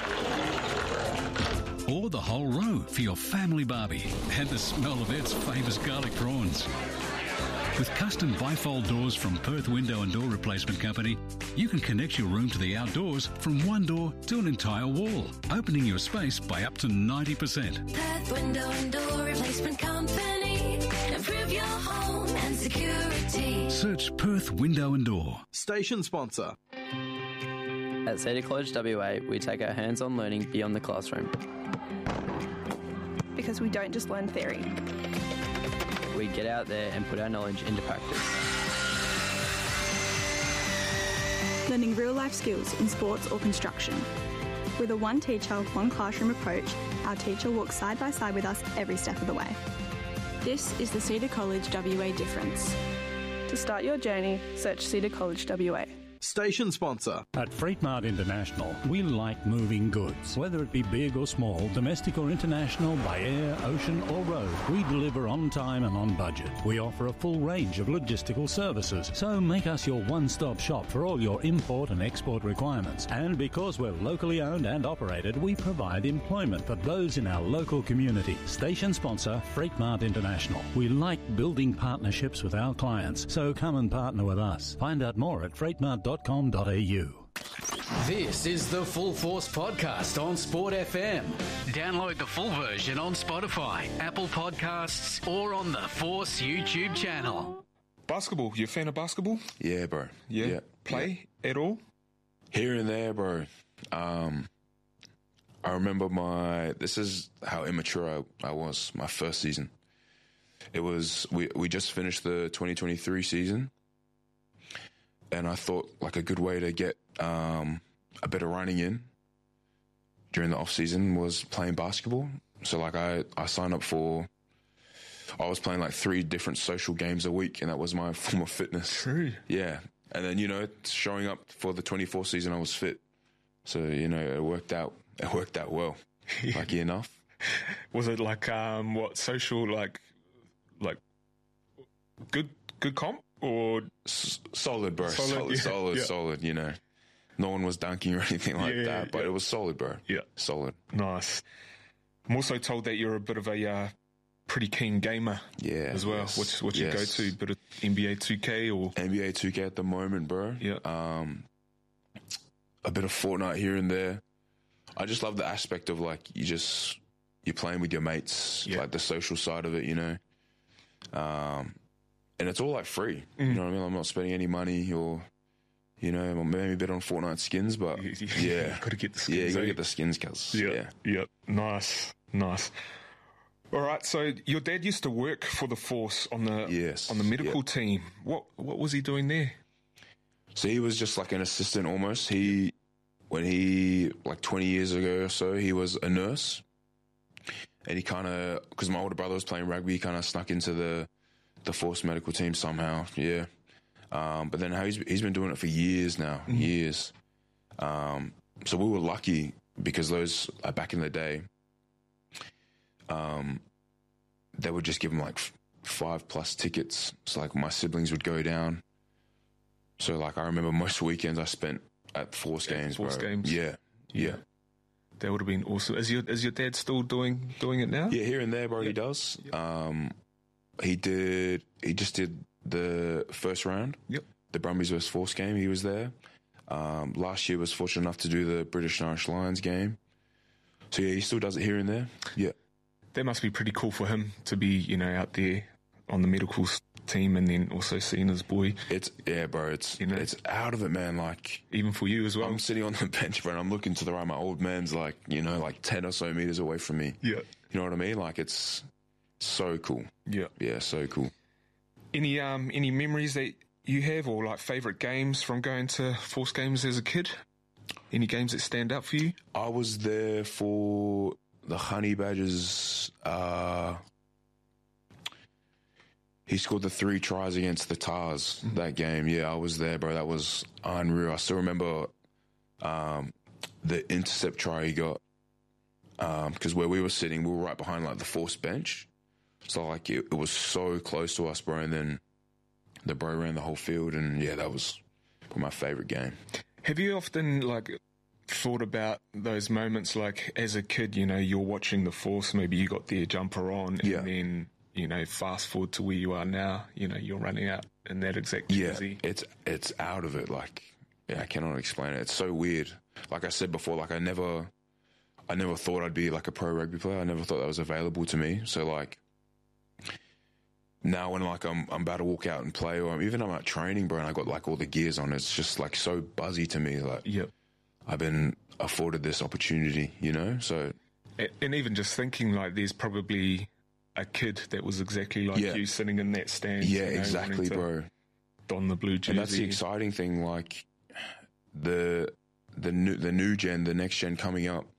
Or the whole row for your family barbie and the smell of Ed's famous garlic prawns. With custom bifold doors from Perth Window and Door Replacement Company, you can connect your room to the outdoors from one door to an entire wall, opening your space by up to ninety percent. Perth Window and Door Replacement Company. Improve your home and security. Search Perth Window and Door. Station sponsor. At Cedar College W A, we take our hands-on learning beyond the classroom. Because we don't just learn theory. We get out there and put our knowledge into practice. Learning real-life skills in sports or construction. With a one teacher, one classroom approach, our teacher walks side by side with us every step of the way. This is the Cedar College W A difference. To start your journey, search Cedar College W A. Station sponsor. At Freight Mart International, we like moving goods. Whether it be big or small, domestic or international, by air, ocean or road, we deliver on time and on budget. We offer a full range of logistical services, so make us your one-stop shop for all your import and export requirements. And because we're locally owned and operated, we provide employment for those in our local community. Station sponsor, Freight Mart International. We like building partnerships with our clients, so come and partner with us. Find out more at freight mart dot com dot a u. This is the Full Force Podcast on Sport F M. Download the full version on Spotify, Apple Podcasts, or on the Force YouTube channel. Basketball, you a fan of basketball? Yeah, bro. Yeah. yeah. Play yeah. at all? Here and there, bro. Um, I remember my, this is how immature I, I was, my first season. It was, we, we just finished the twenty twenty-three season. And I thought like a good way to get um, a bit of running in during the off season was playing basketball. So like I, I signed up for, I was playing like three different social games a week, and that was my form of fitness. True. Yeah. And then, you know, showing up for the twenty-four season, I was fit. So, you know, it worked out. It worked out well. Lucky enough. Was it like, um, what, social, like, like good, good comp? Or S- solid, bro. Solid, solid, yeah, solid, yeah. solid, you know. No one was dunking or anything like yeah, that, but yeah. it was solid, bro. Yeah. Solid. Nice. I'm also told that you're a bit of a uh, pretty keen gamer yeah, as well. Yes, What's what yes. you go to? Bit of N B A two K or? N B A two K at the moment, bro. Yeah. Um, a bit of Fortnite here and there. I just love the aspect of, like, you just, you're playing with your mates, yeah. like the social side of it, you know. Um... And it's all like free, mm. you know what I mean? I'm not spending any money or, you know, maybe a bit on Fortnite skins, but yeah. Got to get the skins. Yeah, you got to eh? get the skins, cuz. Yeah, yeah. Yeah. Nice. Nice. All right. So your dad used to work for the Force on the yes, on the medical yep. team. What What was he doing there? So he was just like an assistant almost. He, when he, like twenty years ago or so, he was a nurse. And he kind of, because my older brother was playing rugby, he kind of snuck into the, the Force medical team somehow, yeah. Um, but then he's, he's been doing it for years now, mm. years. Um, so we were lucky because those, uh, back in the day, um, they would just give them like f- five plus tickets. So like my siblings would go down. So like I remember most weekends I spent at Force games, Force bro. games. Yeah, yeah. That would have been awesome. Is your is your dad still doing doing it now? Yeah, here and there, bro. He does. Um, he did. He just did the first round. Yep. The Brumbies versus Force game. He was there. Um, last year was fortunate enough to do the British and Irish Lions game. So yeah, he still does it here and there. Yeah. That must be pretty cool for him to be, you know, out there on the medical team and then also seeing his boy. It's yeah, bro. It's you know, it's out of it, man. Like even for you as well. I'm sitting on the bench, bro, and I'm looking to the right. My old man's like, you know, like ten or so meters away from me. Yeah. You know what I mean? Like it's so cool. Yeah. Yeah, so cool. Any um any memories that you have, or like favourite games from going to Force games as a kid? Any games that stand out for you? I was there for the Honey Badgers. Uh, he scored the three tries against the Tars mm-hmm. that game. Yeah, I was there, bro. That was unreal. I still remember um, the intercept try he got, because um, where we were sitting, we were right behind like the Force bench. So like it, it was so close to us, bro. And then the bro ran the whole field, and yeah, that was probably my favourite game. Have you often like thought about those moments, like as a kid, you know, you're watching the Force, maybe you got their jumper on, and yeah. then, you know, fast forward to where you are now, you know, you're running out in that exact jersey. Yeah, it's it's out of it. Like, yeah, I cannot explain it. It's so weird. Like I said before, like I never, I never thought I'd be like a pro rugby player. I never thought that was available to me. So like, now when like I'm I'm about to walk out and play, or even I'm at training, bro, and I got like all the gears on, it's just like so buzzy to me. Like, yep. I've been afforded this opportunity, you know? So, and even just thinking like there's probably a kid that was exactly like yeah. you sitting in that stand. Yeah, you know, exactly, bro. Don the blue jersey. And that's the exciting thing, like the the new the new gen, the next gen coming up.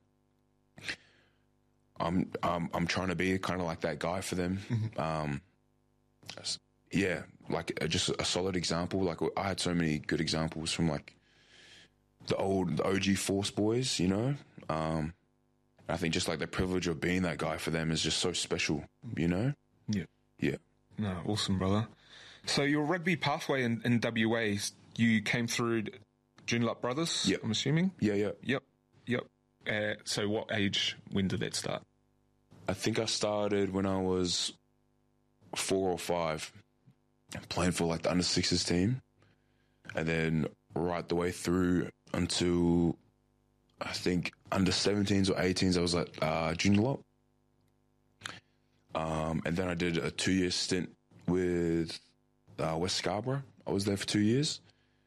I'm I'm I'm trying to be kind of like that guy for them. Mm-hmm. Um, yeah, like just a solid example. Like I had so many good examples from like the old, the O G Force boys, you know. Um, I think just like the privilege of being that guy for them is just so special, you know. Yeah, yeah. No, awesome, brother. So your rugby pathway in, in W A, you came through Joondalup Brothers. Yep. I'm assuming. Yeah, yeah, yep, yep. Uh, so what age? When did that start? I think I started when I was four or five, playing for like the under sixes team, and then right the way through until I think under seventeens or eighteens, I was at uh, Joondalup. Um, and then I did a two-year stint with uh, West Scarborough. I was there for two years.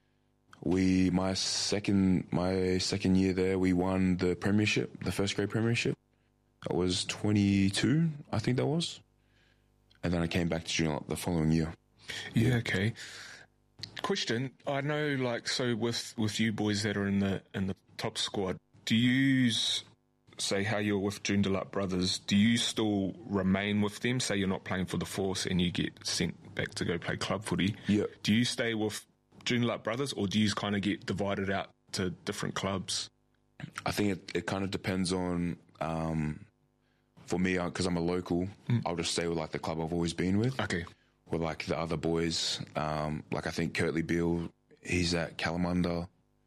We my second my second year there, we won the premiership, the first grade premiership. I was twenty-two, I think that was. And then I came back to Joondalup the following year. Yeah, okay. Question, I know, like, so with, with you boys that are in the in the top squad, do you use, say, how you're with Joondalup Brothers, do you still remain with them? Say you're not playing for the Force and you get sent back to go play club footy. Yeah. Do you stay with Joondalup Brothers, or do you kind of get divided out to different clubs? I think it, it kind of depends on, um, for me, because I'm a local, mm. I'll just stay with, like, the club I've always been with. Okay. With, like, the other boys, um, like, I think Kurtley Beale, he's at Kalamunda.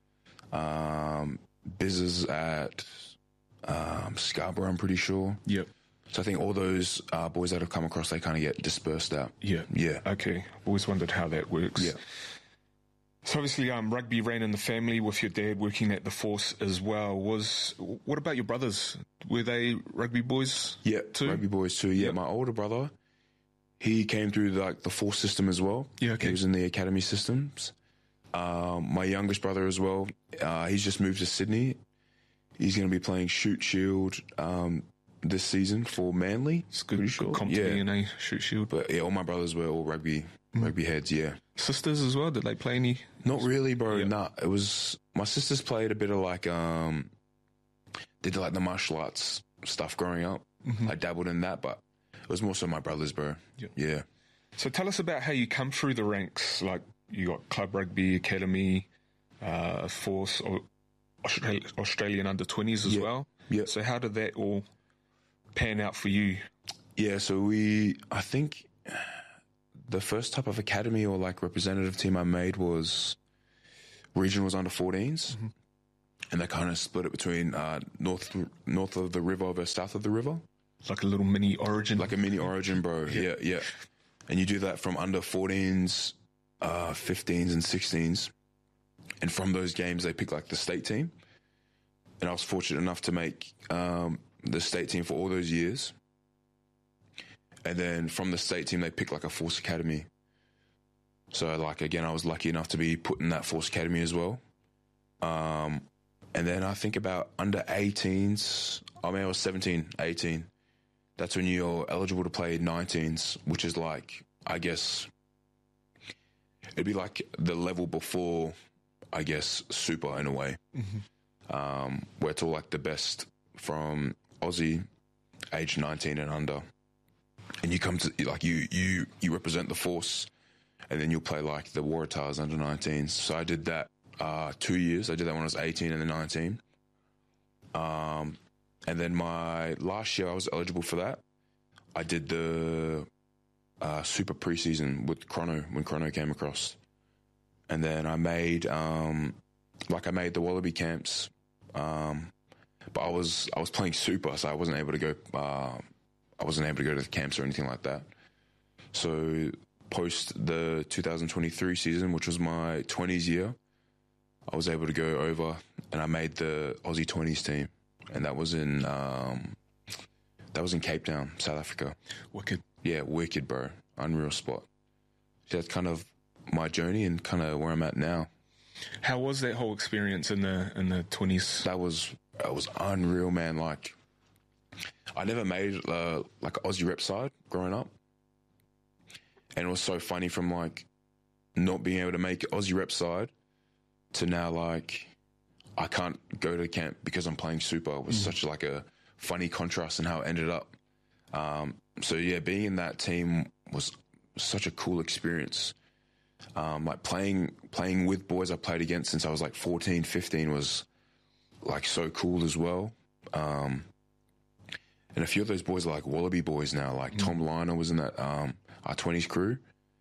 Um, Biz is at um, Scarborough, I'm pretty sure. Yep. So I think all those uh, boys that have come across, they kind of get dispersed out. Yeah. Yeah. Okay. Always wondered how that works. Yeah. So obviously, um, rugby ran in the family with your dad working at the Force as well. Was what about your brothers? Were they rugby boys? Yeah, too? rugby boys too. Yeah, yep. My older brother, he came through the, like the Force system as well. Yeah, okay. He was in the academy systems. Um, my youngest brother as well. Uh, he's just moved to Sydney. He's going to be playing Shoot Shield um, this season for Manly. It's good, pretty sure. Good yeah, in a Shoot Shield. But yeah, all my brothers were all rugby mm. rugby heads. Yeah. Sisters as well? Did they play any? Not really, bro. Yeah. Nah, it was my sisters played a bit of like um, they did like the martial arts stuff growing up. Mm-hmm. I dabbled in that, but it was more so my brothers, bro. Yeah. yeah. So tell us about how you come through the ranks. Like you got club rugby, academy, uh, Force, or Australian under twenties as yeah. well. Yeah. So how did that all pan out for you? Yeah, so we, I think the first type of academy or like representative team I made was regionals under fourteens. Mm-hmm. And they kind of split it between uh, north north of the river versus south of the river. Like a little mini origin. Like a mini origin, bro. Yeah, yeah. yeah. And you do that from under fourteens, uh, fifteens and sixteens. And from those games, they pick like the state team. And I was fortunate enough to make um, the state team for all those years. And then from the state team, they pick like a Force Academy. So like, again, I was lucky enough to be put in that Force Academy as well. Um, and then I think about under eighteens, I mean, I was seventeen, eighteen. That's when you're eligible to play nineteens, which is like, I guess, it'd be like the level before, I guess, Super in a way. Mm-hmm. Um, where it's all like the best from Aussie, age nineteen and under. And you come to, like, you, you, you represent the Force, and then you'll play like the Waratahs under nineteens. So I did that uh, two years. I did that when I was eighteen and then nineteen. Um, and then my last year I was eligible for that. I did the uh, Super preseason with Chrono when Chrono came across. And then I made, um, like I made the Wallaby camps, um, but I was, I was playing Super, so I wasn't able to go, uh, I wasn't able to go to the camps or anything like that. So post the two thousand twenty-three season, which was my twenties year, I was able to go over and I made the Aussie twenties team. And that was in, um, that was in Cape Town, South Africa. Wicked. Yeah, wicked, bro. Unreal spot. So that's kind of my journey and kind of where I'm at now. How was that whole experience in the in the twenties? That was that was unreal, man. Like, I never made uh, like an Aussie rep side growing up, and it was so funny from like not being able to make Aussie rep side to now like I can't go to camp because I'm playing Super. It was mm. such like a funny contrast in how it ended up. Um, so yeah, being in that team was such a cool experience. Um, like playing playing with boys I played against since I was like fourteen, fifteen was like so cool as well. Um, and a few of those boys are like Wallaby boys now. Like mm. Tom Liner was in that um, our twenties crew.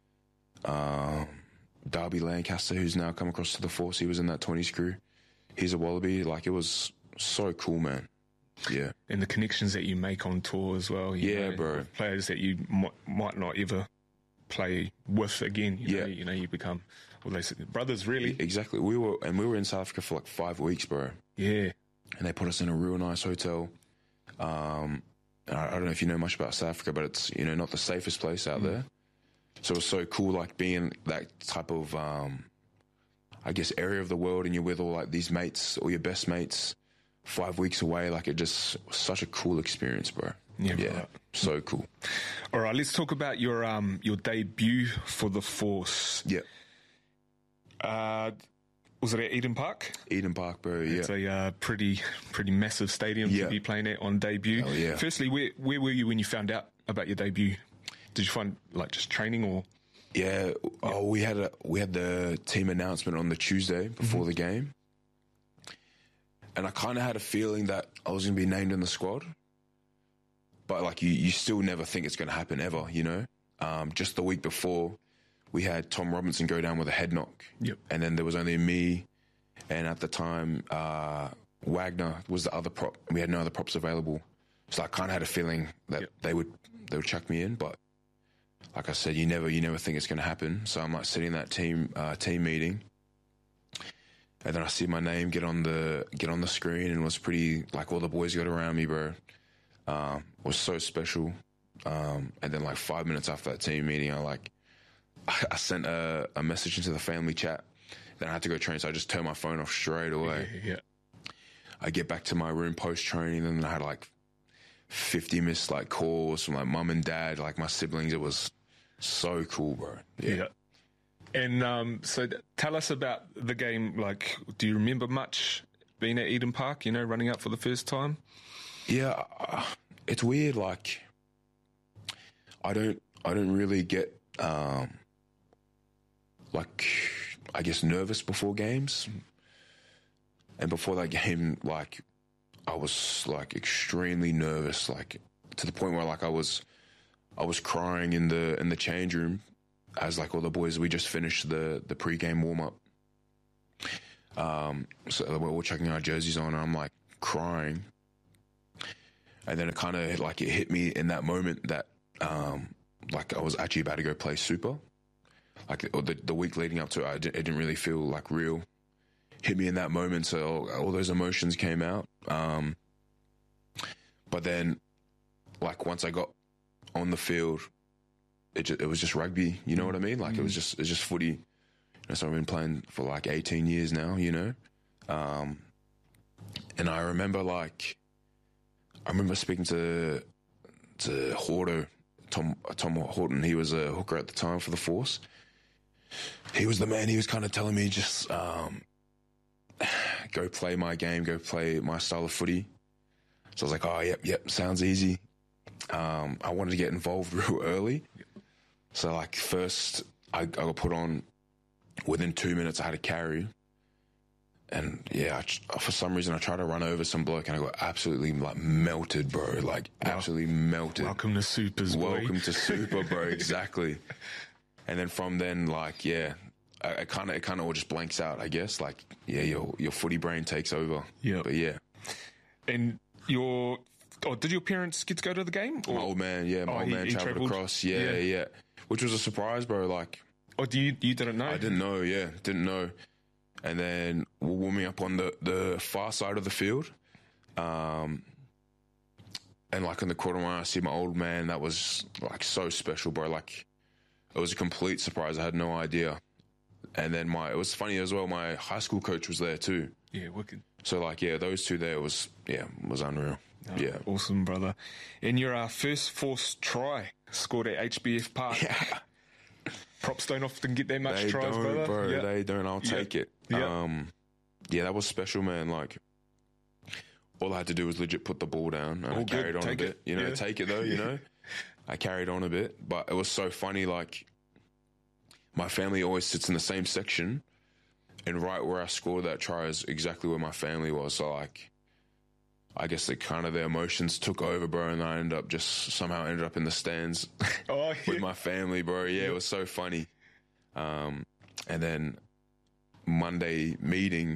Um, Darby Lancaster, who's now come across to the Force, he was in that twenties crew. He's a Wallaby. Like, it was so cool, man. Yeah. And the connections that you make on tour as well. You yeah, know, bro. Players that you might, might not ever play with again. You yeah. know, you know, you become, well, they say brothers, really. Exactly. We were, and we were in South Africa for like five weeks, bro. Yeah. And they put us in a real nice hotel. Um, I, I don't know if you know much about South Africa, but it's, you know, not the safest place out mm. there. So it was so cool, like being that type of, um, I guess, area of the world, and you're with all like these mates, all your best mates, five weeks away. Like, it just was such a cool experience, bro. Yeah, yeah, right. So cool. All right, let's talk about your um your debut for the Force. Yeah. Uh, was it at Eden Park? Eden Park, bro. Yeah. It's a uh, pretty pretty massive stadium yeah. to be playing at on debut. Oh, yeah. Firstly, where where were you when you found out about your debut? Did you find like just training or? Yeah. Oh, we had a we had the team announcement on the Tuesday before mm-hmm. the game, and I kind of had a feeling that I was going to be named in the squad. But, like, you, you still never think it's going to happen ever, you know? Um, just the week before, we had Tom Robinson go down with a head knock. Yep. And then there was only me, and at the time, uh, Wagner was the other prop. We had no other props available. So I kind of had a feeling that yep. they would they would chuck me in. But, like I said, you never you never think it's going to happen. So I'm, like, sitting in that team uh, team meeting. And then I see my name get on the get on the screen, and it was pretty, like, all the boys got around me, bro. Um, was so special. Um, and then like five minutes after that team meeting, I like, I, I sent a, a message into the family chat. Then I had to go train, so I just turned my phone off straight away. Yeah. I get back to my room post training, and I had like fifty missed like calls from like mum and dad, like my siblings. It was so cool, bro. Yeah. yeah. And um, so th- tell us about the game. Like, do you remember much being at Eden Park? You know, running up for the first time. Yeah, uh, it's weird. Like, I don't, I don't really get, um, like, I guess nervous before games. And before that game, like, I was like extremely nervous. Like, to the point where like I was, I was crying in the in the change room, as like all the boys, we just finished the the pre-game warm up. Um, so we're all checking our jerseys on, and I'm like crying, and then it kind of like it hit me in that moment that um, like I was actually about to go play Super. Like the the week leading up to it, I didn't, it didn't really feel like real. Hit me in that moment, so all, all those emotions came out. Um, but then, like once I got on the field, it just, it was just rugby. You know what I mean? Like mm. it was just it's just footy. You know, so I've been playing for like eighteen years now. You know, um, and I remember like I remember speaking to to Horto, Tom Tom Horton. He was a hooker at the time for the Force. He was the man. He was kind of telling me just. Um, go play my game, go play my style of footy. So I was like, oh, yep, yep, sounds easy. Um, I wanted to get involved real early. So, like, first I, I got put on, within two minutes I had a carry. And, yeah, I, for some reason I tried to run over some bloke and I got absolutely, like, melted, bro. Like, absolutely melted. Welcome to Supers, boy. Welcome to Super, bro, exactly. And then from then, like, yeah... I kind of, it kind of all just blanks out, I guess. Like, yeah, your your footy brain takes over. Yeah, but yeah. And your, oh, did your parents get to go to the game? Or? My old man, yeah, my oh, old he, man he travelled travelled across, yeah, yeah, yeah, which was a surprise, bro. Like, oh, do you you didn't know? I didn't know, yeah, didn't know. And then we're warming up on the the far side of the field, um, and like in the corner when I see my old man, that was like so special, bro. Like, it was a complete surprise. I had no idea. And then my, it was funny as well, my high school coach was there too. Yeah, wicked. So like, yeah, those two there was, yeah, was unreal. Oh, yeah. Awesome, brother. And your uh, first Force try scored at H B F Park. Yeah. Props don't often get that much they tries, don't, brother. bro. Yeah. They don't, I'll take yeah. it. Yeah. Um, yeah, that was special, man. Like, all I had to do was legit put the ball down and all I carried good. on take a bit. It. You know, yeah. take it though, you know. I carried on a bit, but it was so funny, like, my family always sits in the same section, and right where I scored that try is exactly where my family was. So, like, I guess the kind of the emotions took over, bro, and I ended up just somehow ended up in the stands oh, yeah. with my family, bro. Yeah, it was so funny. Um, and then Monday meeting,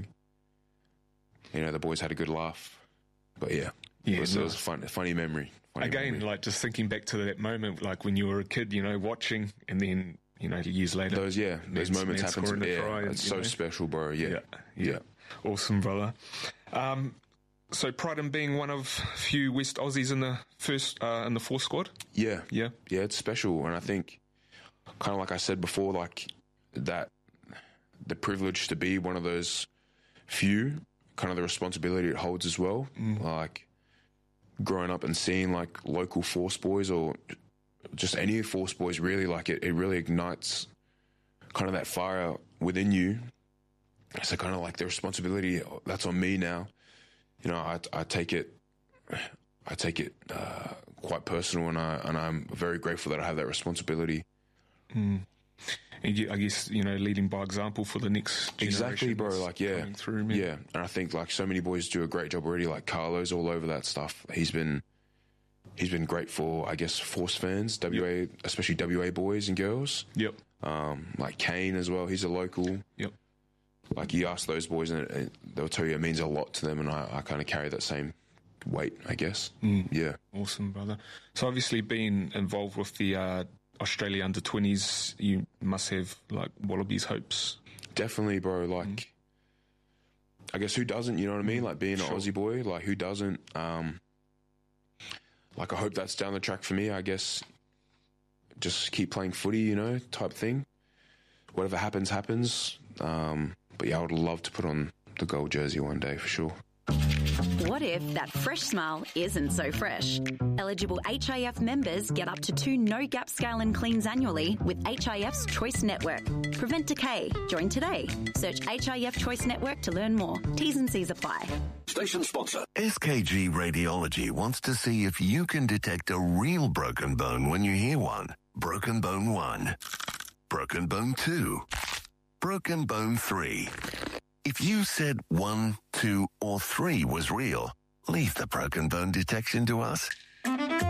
you know, the boys had a good laugh. But yeah, yeah it was, nice. it was a fun, funny memory. Funny Again, memory. like just thinking back to that moment, like when you were a kid, you know, watching, and then, you know, years later. Those, yeah, those Ned's, moments Ned's happen to me. Yeah, and, it's so know. special, bro. Yeah. Yeah. yeah. yeah. Awesome, brother. Um, so pride in being one of few West Aussies in the first, uh, in the Force squad? Yeah. Yeah. Yeah, it's special. And I think, kind of like I said before, like that, the privilege to be one of those few, kind of the responsibility it holds as well. Mm. Like, growing up and seeing like local Force boys or just any Force boys, really, like it, it really ignites kind of that fire within you. So kind of like the responsibility that's on me now. You know, I, I take it, I take it uh, quite personal, and I and I'm very grateful that I have that responsibility. Mm. And you, I guess, you know, leading by example for the next generation. Exactly, bro. Like, yeah, through, man. yeah. And I think like so many boys do a great job already. Like Carlo's all over that stuff. He's been. He's been great for, I guess, Force fans, W A, yep. especially W A boys and girls. Yep. Um, like Kane as well. He's a local. Yep. Like you ask those boys, and it, they'll tell you it means a lot to them, and I, I kind of carry that same weight, I guess. Mm. Yeah. Awesome, brother. So obviously, being involved with the uh, Australia under twenties, you must have like Wallabies hopes. Definitely, bro. Like, mm. I guess who doesn't? You know what I mean? Like being sure. an Aussie boy, like who doesn't? Um, Like, I hope that's down the track for me, I guess. Just keep playing footy, you know, type thing. Whatever happens, happens. Um, but yeah, I would love to put on the gold jersey one day for sure. What if that fresh smile isn't so fresh? Eligible H I F members get up to two no-gap scale and cleans annually with H I F's Choice Network. Prevent decay. Join today. Search H I F Choice Network to learn more. T's and C's apply. Station sponsor. S K G Radiology wants to see if you can detect a real broken bone when you hear one. Broken bone one. Broken bone two. Broken bone three. If you said one, two, or three was real, leave the broken bone detection to us.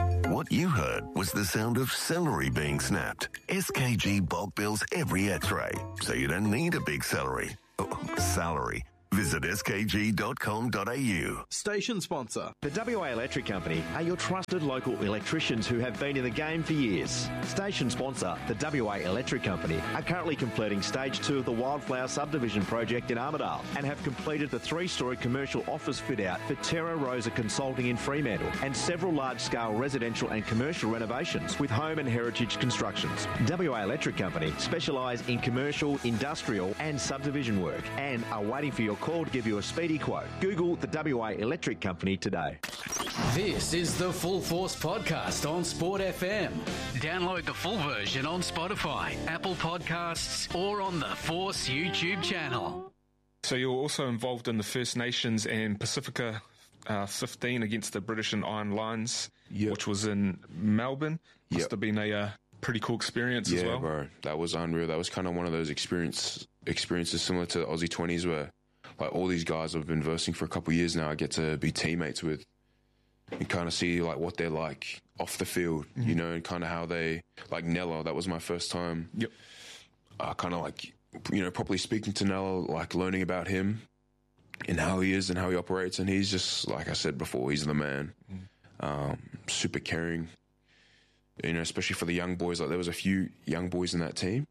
What you heard was the sound of celery being snapped. S K G bulk bills every x-ray, so you don't need a big celery. Oh, salary. Visit s k g dot com dot a u. Station sponsor. The W A Electric Company are your trusted local electricians who have been in the game for years. Station sponsor, the W A Electric Company, are currently completing stage two of the Wildflower subdivision project in Armidale and have completed the three-storey commercial office fit-out for Terra Rosa Consulting in Fremantle and several large-scale residential and commercial renovations with home and heritage constructions. W A Electric Company specialise in commercial, industrial and subdivision work and are waiting for your call to give you a speedy quote. Google the W A Electric Company today. This is the Full Force Podcast on Sport F M. Download the full version on Spotify, Apple Podcasts, or on the Force YouTube channel. So you're also involved in the First Nations and Pacifica uh, fifteen against the British and Iron Lions, yep. which was in Melbourne. Must Yep. have been a uh, pretty cool experience yeah, as well. bro. That was unreal. That was kind of one of those experience, experiences similar to the Aussie twenties where like all these guys I've been versing for a couple of years now, I get to be teammates with and kind of see like what they're like off the field, mm-hmm. you know, and kind of how they, like Nella, that was my first time. Yep. Uh, kind of like, you know, properly speaking to Nella, like learning about him and how he is and how he operates. And he's just, like I said before, he's the man. Mm-hmm. Um, super caring, you know, especially for the young boys. Like there was a few young boys in that team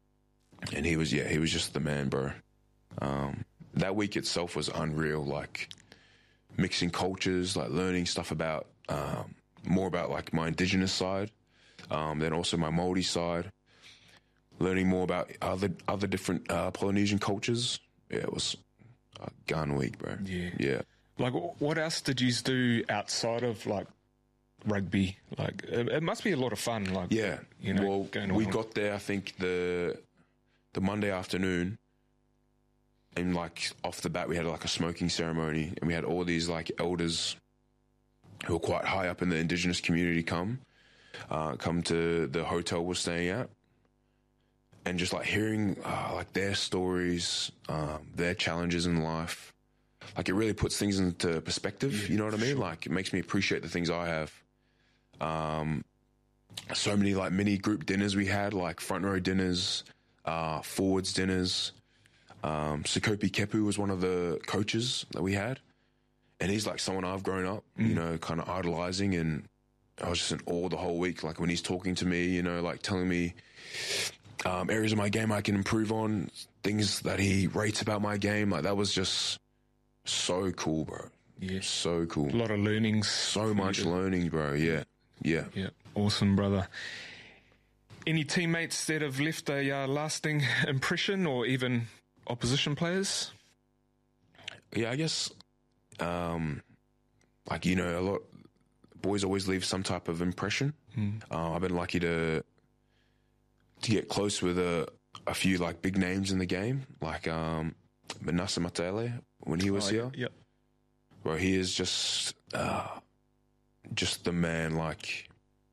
and he was, yeah, he was just the man, bro. Um, That week itself was unreal, like mixing cultures, like learning stuff about, um, more about like my indigenous side, um, then also my Māori side, learning more about other other different uh, Polynesian cultures. Yeah, it was a gun week, bro. Yeah. Yeah. Like, what else did you do outside of like rugby? Like, it, it must be a lot of fun. Like, Yeah. you know, well, going we on. got there, I think, the the Monday afternoon. And, like, off the bat, we had, like, a smoking ceremony. And we had all these, like, elders who were quite high up in the Indigenous community come, uh, come to the hotel we're staying at. And just, like, hearing, uh, like, their stories, um, their challenges in life. Like, it really puts things into perspective, yeah, you know what I mean? Sure. Like, it makes me appreciate the things I have. Um, so many, like, mini group dinners we had, like, front row dinners, uh, forwards dinners. Um, Sekope Kepu was one of the coaches that we had. And he's like someone I've grown up, mm. you know, kind of idolizing. And I was just in awe the whole week. Like when he's talking to me, you know, like telling me um, areas of my game I can improve on, things that he rates about my game. Like that was just so cool, bro. Yeah. So cool. A lot of learnings. So much learning, bro. Yeah. Yeah. Yeah. Awesome, brother. Any teammates that have left a uh, lasting impression or even opposition players? Yeah, I guess, um, like, you know, a lot, boys always leave some type of impression. Mm. Uh, I've been lucky to to get close with a, a few, like, big names in the game, like um, Manasa Matele, when he was oh, here. Yep. Bro, he is just, uh, just the man, like,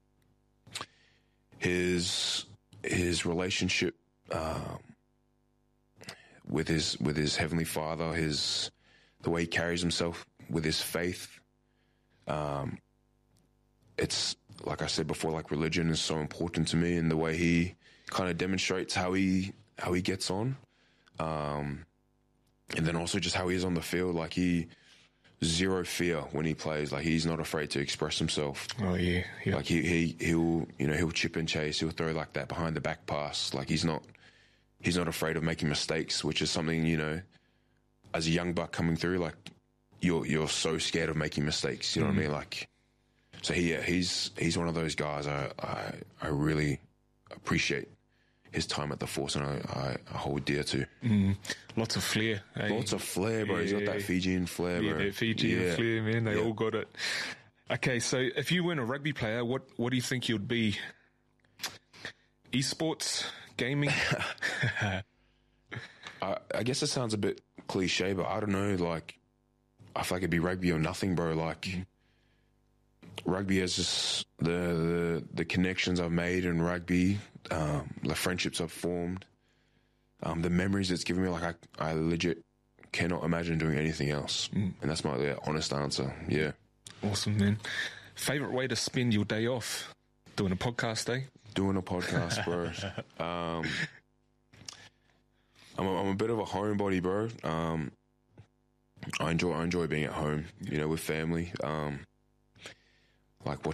his, his relationship, um, with his with his Heavenly Father, his the way he carries himself with his faith. Um, it's like I said before, like religion is so important to me, and the way he kind of demonstrates how he how he gets on, um, and then also just how he is on the field. Like he zero fear when he plays. Like he's not afraid to express himself. Oh yeah, yeah. Like he he he'll you know he'll chip and chase. He'll throw like that behind the back pass. Like he's not. He's not afraid of making mistakes, which is something, you know, as a young buck coming through, like, you're you're so scared of making mistakes, you know mm. what I mean? Like, so he, yeah, he's he's one of those guys I, I, I really appreciate his time at the Force and I, I, I hold dear to. Mm. Lots of flair. Eh? Lots of flair, bro. Yeah, he's got that Fijian flair, yeah, bro. that Fijian yeah. flair, man. They yeah. all got it. Okay, so if you weren't a rugby player, what, what do you think you'd be? Esports? Gaming? I, I guess it sounds a bit cliche, but I don't know, like, I feel like it'd be rugby or nothing, bro. Like, mm. rugby is just the, the the connections I've made in rugby, um, the friendships I've formed, um, the memories it's given me. Like, I, I legit cannot imagine doing anything else. Mm. And that's my yeah, honest answer, yeah. Awesome, man. Favourite way to spend your day off? Doing a podcast, eh? Doing a podcast, bro. um, I'm, a, I'm a bit of a homebody, bro. Um, I enjoy I enjoy being at home, you know, with family. Um, like watching